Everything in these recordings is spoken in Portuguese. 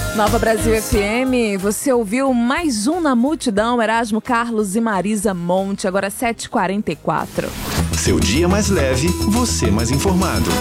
Nova Brasil FM, você ouviu mais um na multidão, Erasmo Carlos e Marisa Monte, agora 7h44. Seu dia mais leve, você mais informado.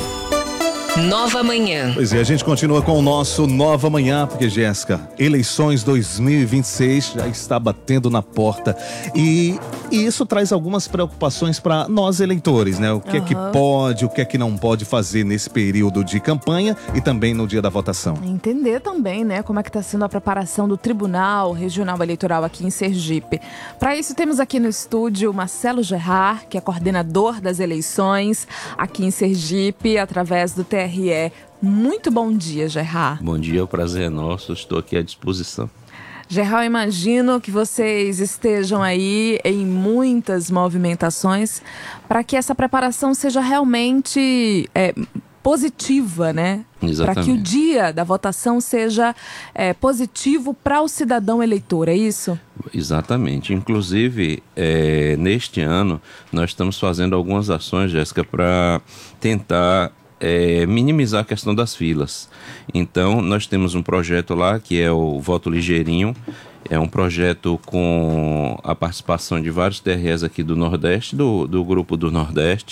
Nova Manhã. Pois é, a gente continua com o nosso Nova Manhã, porque, Jéssica, eleições 2026 já está batendo na porta e isso traz algumas preocupações para nós eleitores, né? O que é que pode, o que é que não pode fazer nesse período de campanha e também no dia da votação. Entender também, né, como é que está sendo a preparação do Tribunal Regional Eleitoral aqui em Sergipe. Para isso temos aqui no estúdio Marcelo Gerard, que é coordenador das eleições aqui em Sergipe, através do TRE. Muito bom dia, Gerard. Bom dia, o prazer é nosso, estou aqui à disposição. Gerard, eu imagino que vocês estejam aí em muitas movimentações para que essa preparação seja realmente positiva, né? Exatamente. Para que o dia da votação seja positivo para o cidadão eleitor, é isso? Exatamente. Inclusive, neste ano, nós estamos fazendo algumas ações, Jéssica, para tentar minimizar a questão das filas. Então, nós temos um projeto lá que é o Voto Ligeirinho. É um projeto com a participação de vários TREs aqui do Nordeste, do Grupo do Nordeste,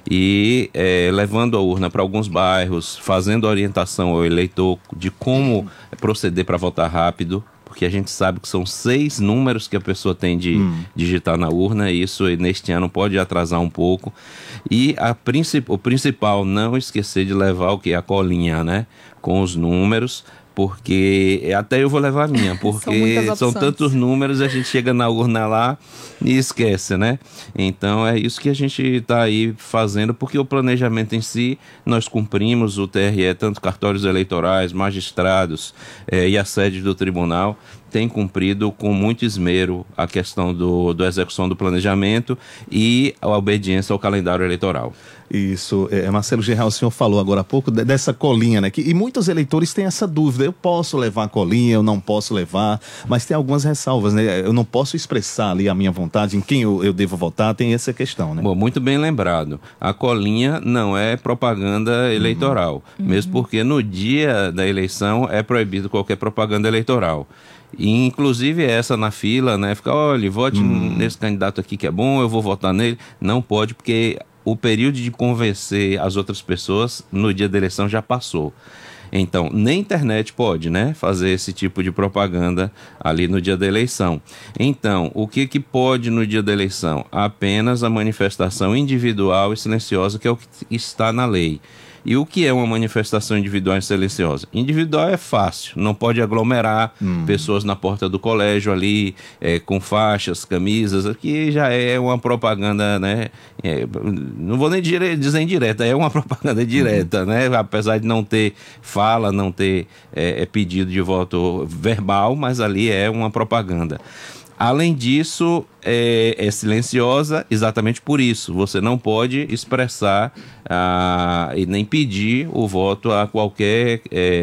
e levando a urna para alguns bairros, fazendo orientação ao eleitor de como proceder para votar rápido, porque a gente sabe que são 6 números que a pessoa tem de digitar na urna, e isso neste ano pode atrasar um pouco. E o principal, não esquecer de levar o que? A colinha, né? Com os números, porque até eu vou levar a minha, porque são tantos números, a gente chega na urna lá e esquece, né? Então é isso que a gente está aí fazendo, porque o planejamento em si, nós cumprimos, o TRE, tanto cartórios eleitorais, magistrados e a sede do tribunal, tem cumprido com muito esmero a questão da execução do planejamento e a obediência ao calendário eleitoral. Isso, Marcelo Gerard, o senhor falou agora há pouco dessa colinha, né? E muitos eleitores têm essa dúvida, eu posso levar a colinha, eu não posso levar, mas tem algumas ressalvas, né? Eu não posso expressar ali a minha vontade, em quem eu devo votar, tem essa questão, né? Bom, muito bem lembrado, a colinha não é propaganda eleitoral, mesmo porque no dia da eleição é proibido qualquer propaganda eleitoral. E, inclusive essa na fila, né? Ficar, olha, vote nesse candidato aqui que é bom, eu vou votar nele. Não pode, porque o período de convencer as outras pessoas no dia da eleição já passou. Então, nem internet pode, né, fazer esse tipo de propaganda ali no dia da eleição. Então, o que pode no dia da eleição? Apenas a manifestação individual e silenciosa, que é o que está na lei. E o que é uma manifestação individual e silenciosa? Individual é fácil, não pode aglomerar pessoas na porta do colégio ali, com faixas, camisas, aqui já é uma propaganda, né? Não vou nem dizer indireta, é uma propaganda direta, né? Apesar de não ter fala, não ter pedido de voto verbal, mas ali é uma propaganda. Além disso, é silenciosa exatamente por isso. Você não pode expressar e nem pedir o voto a qualquer